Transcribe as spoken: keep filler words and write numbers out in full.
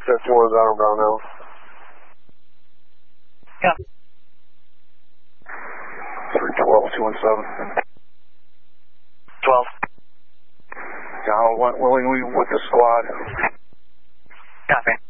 Set four is out of Brownell. Yeah. three twelve, two one seven. twelve. Donald went willingly with the squad. Copy.